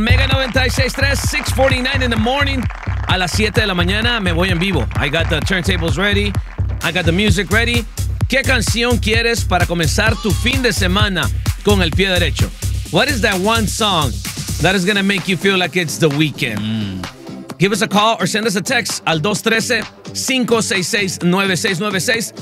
Mega 96.3, 6:49 in the morning. A las 7 de la mañana me voy en vivo. I got the turntables ready. I got the music ready. ¿Qué canción quieres para comenzar tu fin de semana con el pie derecho? What is that one song that is going to make you feel like it's the weekend? Give us a call or send us a text al 213-566-9696.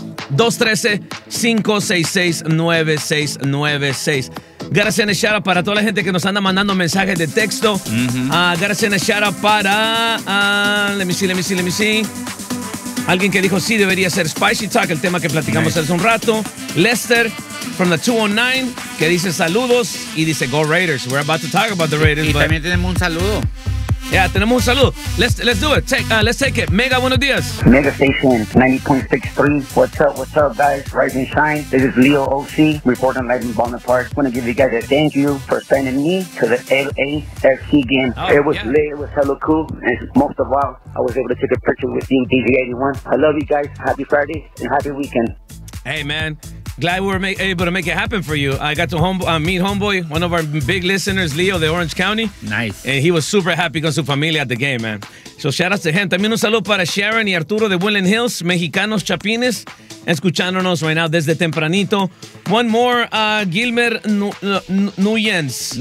213-566-9696. Gotta send a shout out para toda la gente que nos anda mandando mensajes de texto. Gotta send a shout out para. Let me see. Alguien que dijo sí debería ser Spicy Talk, el tema que platicamos hace un rato. Lester from the 209 que dice saludos y dice Go Raiders. We're about to talk about the Raiders. Y también tenemos un saludo. Yeah, tenemos un saludo. Let's do it. Let's take it. Mega, buenos días. Mega Station 90.63. What's up, guys? Rise and shine. This is Leo OC, reporting live in Baldwin Park. I want to give you guys a thank you for sending me to the LAFC game. It was lit. It was hella cool. And most of all, I was able to take a picture with you, DJ81. I love you guys. Happy Friday and happy weekend. Hey, man. Glad we were able to make it happen for you. I got to meet Homeboy, one of our big listeners, Leo, de Orange County. Nice. And he was super happy con su familia at the game, man. So shout out to him. También un saludo para Sharon y Arturo de Woodland Hills, mexicanos chapines, escuchándonos right now desde tempranito. One more, Gilmer Núñez.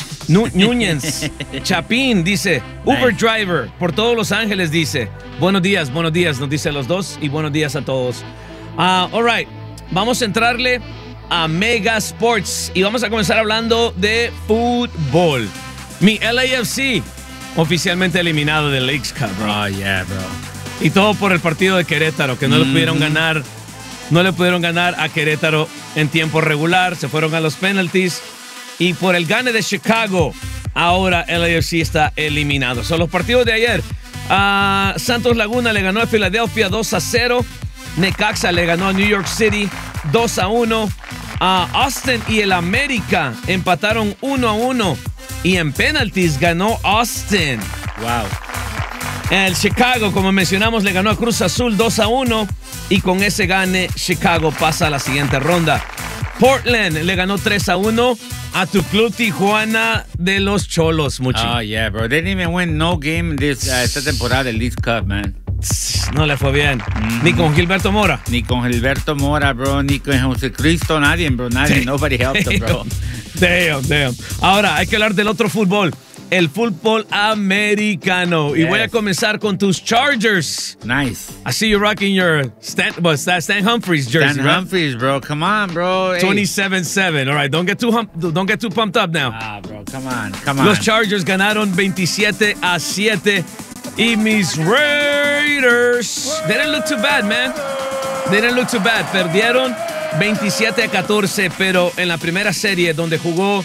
Chapín dice, Uber driver, por todos Los Ángeles, dice. Buenos días, nos dice los dos, y buenos días a todos. All right. Vamos a entrarle a Mega Sports y vamos a comenzar hablando de fútbol. Mi LAFC oficialmente eliminado del Leagues Cup, bro. Oh, yeah, bro. Y todo por el partido de Querétaro, que no le pudieron ganar. No le pudieron ganar a Querétaro en tiempo regular. Se fueron a los penalties. Y por el gane de Chicago, ahora LAFC está eliminado. Son los partidos de ayer. Santos Laguna le ganó a Filadelfia 2-0. Necaxa le ganó a New York City 2-1. Austin y el América empataron 1-1. Y en penalties ganó Austin. Wow. El Chicago, como mencionamos, le ganó a Cruz Azul 2-1. Y con ese gane, Chicago pasa a la siguiente ronda. Portland le ganó 3-1 a tu club Tijuana de los Cholos, Muchi. Oh, yeah, bro. They didn't even win no game esta temporada del Leagues Cup, man. No le fue bien. Ni con Gilberto Mora. Ni con Gilberto Mora, bro. Ni con José Cristo. Nadie, bro. Nadie. Nobody helped them, bro. Damn. Ahora, hay que hablar del otro fútbol. El fútbol americano. Y voy a comenzar con tus Chargers. Nice. I see you rocking your Stan Humphries jersey, Stan Humphries, bro. Come on, bro. 27-7. All right, don't get too pumped up now. Bro. Come on. Los Chargers ganaron 27-7. Y mis Raiders, they didn't look too bad, man. They didn't look too bad. Perdieron 27-14, pero en la primera serie donde jugó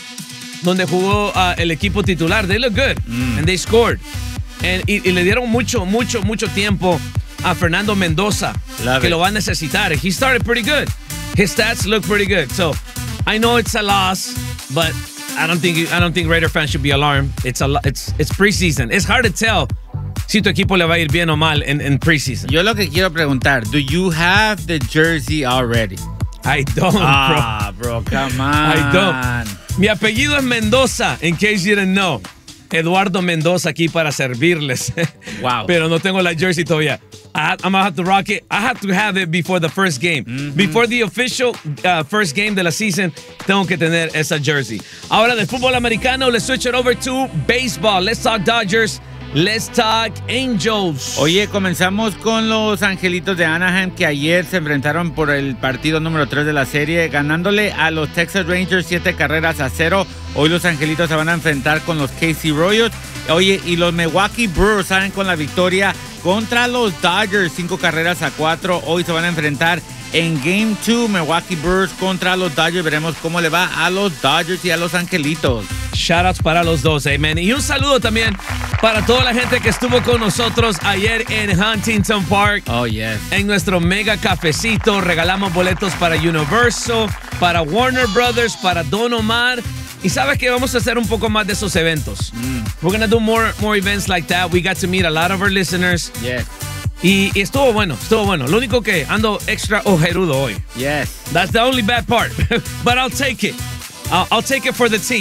el equipo titular, they look good and they scored. Y le dieron mucho tiempo a Fernando Mendoza, que lo va a necesitar. He started pretty good. His stats look pretty good. So I know it's a loss, but I don't think Raider fans should be alarmed. It's preseason. It's hard to tell si tu equipo le va a ir bien o mal en preseason. Yo lo que quiero preguntar, do you have the jersey already? I don't, bro, come on. I don't. Mi apellido es Mendoza, in case you didn't know. Eduardo Mendoza aquí para servirles. Wow. Pero no tengo la jersey todavía. I'm going to have to rock it. I have to have it before the first game. Before the official first game de la season, tengo que tener esa jersey. Ahora del fútbol americano, let's switch it over to baseball. Let's talk Dodgers. Let's talk Angels. Oye, comenzamos con los Angelitos de Anaheim que ayer se enfrentaron por el partido número 3 de la serie, ganándole a los Texas Rangers 7-0. Hoy los Angelitos se van a enfrentar con los KC Royals. Oye, y los Milwaukee Brewers salen con la victoria contra los Dodgers 5-4. Hoy se van a enfrentar en Game 2, Milwaukee Brewers contra los Dodgers. Veremos cómo le va a los Dodgers y a los Angelitos. Shoutouts para los dos, amen. Y un saludo también para toda la gente que estuvo con nosotros ayer en Huntington Park. Oh, yes. En nuestro mega cafecito regalamos boletos para Universal, para Warner Brothers, para Don Omar. Y sabes que vamos a hacer un poco más de esos eventos. We're gonna do more events like that. We got to meet a lot of our listeners. Yes. Y estuvo bueno. Lo único que ando extra ojerudo hoy. Yes. That's the only bad part. But I'll take it. I'll take it for the team.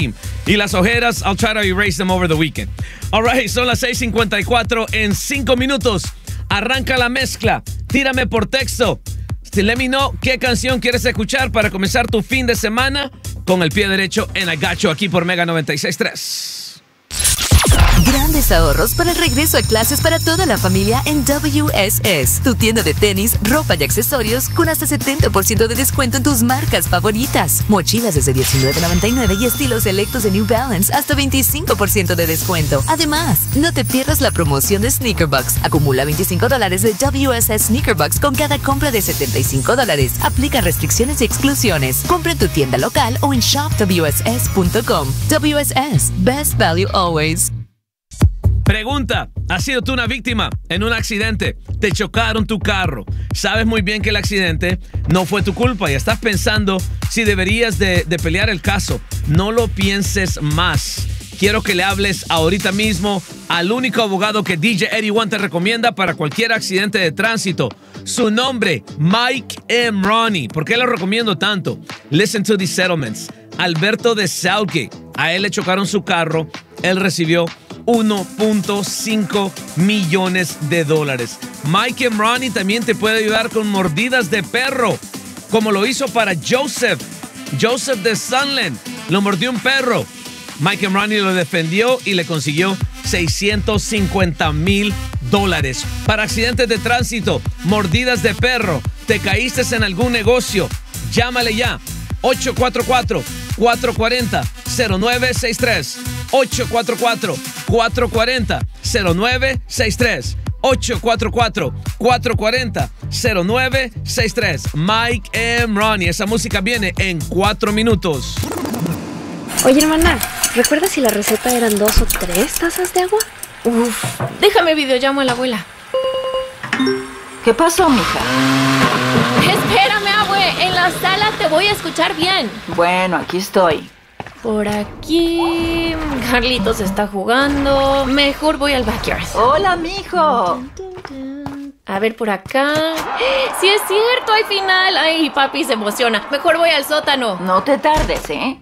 Y las ojeras, I'll try to erase them over the weekend. All right, son las 6:54 en 5 minutos. Arranca la mezcla. Tírame por texto. Let me know qué canción quieres escuchar para comenzar tu fin de semana con el pie derecho en I Got You aquí por Mega 96.3. Grandes ahorros para el regreso a clases para toda la familia en WSS. Tu tienda de tenis, ropa y accesorios con hasta 70% de descuento en tus marcas favoritas. Mochilas desde $19.99 y estilos selectos de New Balance hasta 25% de descuento. Además, no te pierdas la promoción de Sneaker Bucks. Acumula $25 de WSS Sneaker Bucks con cada compra de $75. Aplica restricciones y exclusiones. Compra en tu tienda local o en shopwss.com. WSS, best value always. Pregunta, ¿has sido tú una víctima en un accidente? Te chocaron tu carro. Sabes muy bien que el accidente no fue tu culpa y estás pensando si deberías de pelear el caso. No lo pienses más. Quiero que le hables ahorita mismo al único abogado que DJ Eddie One te recomienda para cualquier accidente de tránsito. Su nombre, Mike M. Ronnie. ¿Por qué lo recomiendo tanto? Listen to these settlements. Alberto de Southgate. A él le chocaron su carro. Él recibió $1.5 millones. Mike M. Ronnie también te puede ayudar con mordidas de perro, como lo hizo para Joseph de Sunland. Lo mordió un perro. Mike M. Ronnie lo defendió y le consiguió $650,000. Para accidentes de tránsito, mordidas de perro, te caíste en algún negocio, llámale ya. 844-440-0963. 844-440-0963. 844-440-0963. Mike M. Ronnie. Esa música viene en 4 minutos. Oye, hermana, ¿recuerdas si la receta eran 2 o 3 tazas de agua? Uf, déjame videollamo a la abuela. ¿Qué pasó, mija? Espérame, abue, en la sala te voy a escuchar bien. Bueno, aquí estoy. Por aquí... Carlitos está jugando. Mejor voy al backyard. Hola, mijo. A ver, por acá... ¡Sí es cierto! ¡Hay final! ¡Ay, papi se emociona! Mejor voy al sótano. No te tardes, ¿eh?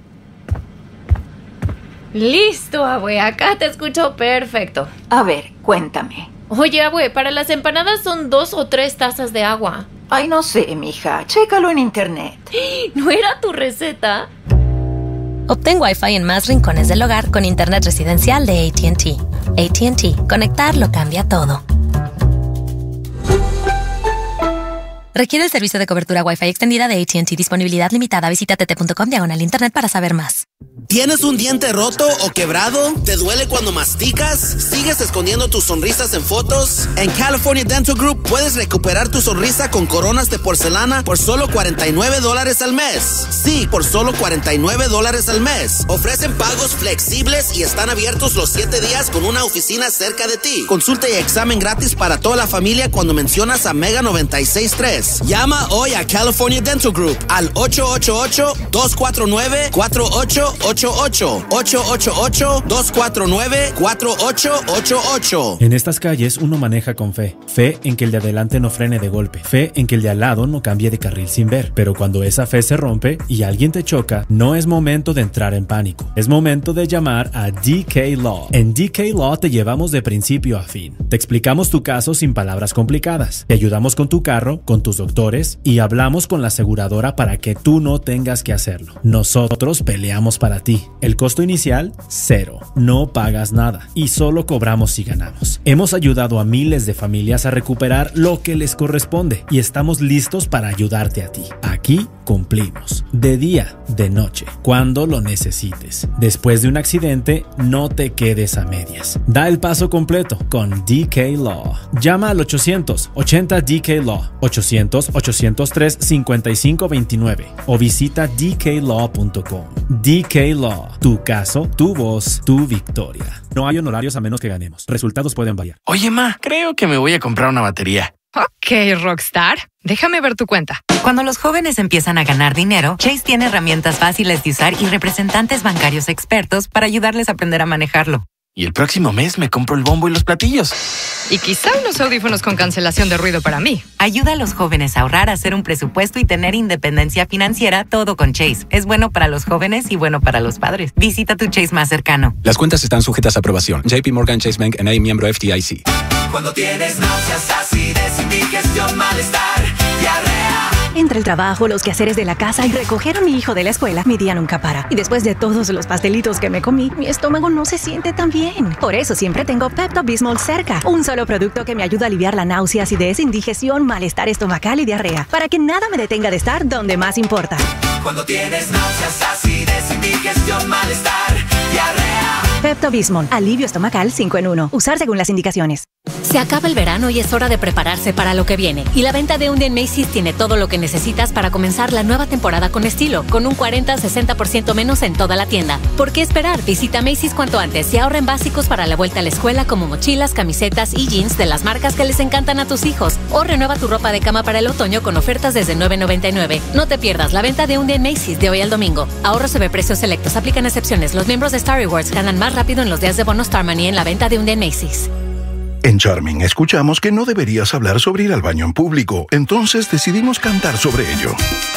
Listo, abue. Acá te escucho perfecto. A ver, cuéntame. Oye, abue, para las empanadas son 2 o 3 tazas de agua. Ay, no sé, mija. Chécalo en internet. ¿No era tu receta? Obtén Wi-Fi en más rincones del hogar con internet residencial de AT&T. AT&T. Conectar lo cambia todo. Requiere el servicio de cobertura Wi-Fi extendida de AT&T. Disponibilidad limitada. Visita tt.com/internet para saber más. ¿Tienes un diente roto o quebrado? ¿Te duele cuando masticas? ¿Sigues escondiendo tus sonrisas en fotos? En California Dental Group puedes recuperar tu sonrisa con coronas de porcelana por solo $49 al mes. Sí, por solo $49 al mes. Ofrecen pagos flexibles y están abiertos los 7 días con una oficina cerca de ti. Consulta y examen gratis para toda la familia cuando mencionas a Mega 96.3. Llama hoy a California Dental Group al 888-249-4888. 888-249-4888. En estas calles uno maneja con fe. Fe en que el de adelante no frene de golpe. Fe en que el de al lado no cambie de carril sin ver. Pero cuando esa fe se rompe y alguien te choca, no es momento de entrar en pánico. Es momento de llamar a DK Law. En DK Law te llevamos de principio a fin. Te explicamos tu caso sin palabras complicadas. Te ayudamos con tu carro, con tus doctores y hablamos con la aseguradora para que tú no tengas que hacerlo. Nosotros peleamos para ti. El costo inicial, 0. No pagas nada y solo cobramos si ganamos. Hemos ayudado a miles de familias a recuperar lo que les corresponde y estamos listos para ayudarte a ti. Aquí cumplimos. De día, de noche, cuando lo necesites. Después de un accidente, no te quedes a medias. Da el paso completo con DK Law. Llama al 800-80-DK-LAW, 800-803-5529 o visita dklaw.com. DK Law. Tu caso, tu voz, tu victoria. No hay honorarios a menos que ganemos. Resultados pueden variar. Oye, ma, creo que me voy a comprar una batería. Ok, Rockstar. Déjame ver tu cuenta. Cuando los jóvenes empiezan a ganar dinero, Chase tiene herramientas fáciles de usar y representantes bancarios expertos para ayudarles a aprender a manejarlo. Y el próximo mes me compro el bombo y los platillos. Y quizá unos audífonos con cancelación de ruido para mí. Ayuda a los jóvenes a ahorrar, a hacer un presupuesto y tener independencia financiera, todo con Chase. Es bueno para los jóvenes y bueno para los padres. Visita tu Chase más cercano. Las cuentas están sujetas a aprobación. JP Morgan Chase Bank N.A. miembro FDIC. Cuando tienes náuseas, acidez, indigestión, malestar, diarrea. Entre el trabajo, los quehaceres de la casa y recoger a mi hijo de la escuela, mi día nunca para. Y después de todos los pastelitos que me comí, mi estómago no se siente tan bien. Por eso siempre tengo Pepto-Bismol cerca. Un solo producto que me ayuda a aliviar la náusea, acidez, indigestión, malestar estomacal y diarrea. Para que nada me detenga de estar donde más importa. Cuando tienes náuseas, acidez, indigestión, malestar, diarrea. Pepto-Bismol, alivio estomacal 5 en 1. Usar según las indicaciones. Se acaba el verano y es hora de prepararse para lo que viene. Y la venta de un día en Macy's tiene todo lo que necesitas para comenzar la nueva temporada con estilo, con un 40-60% menos en toda la tienda. ¿Por qué esperar? Visita Macy's cuanto antes y ahorra en básicos para la vuelta a la escuela como mochilas, camisetas y jeans de las marcas que les encantan a tus hijos. O renueva tu ropa de cama para el otoño con ofertas desde $9.99. No te pierdas la venta de un día en Macy's de hoy al domingo. Ahorro sobre precios selectos. Aplican excepciones. Los miembros de Star Rewards ganan más rápido en los días de bono Star Money en la venta de un día en Macy's. En Charming escuchamos que no deberías hablar sobre ir al baño en público, entonces decidimos cantar sobre ello.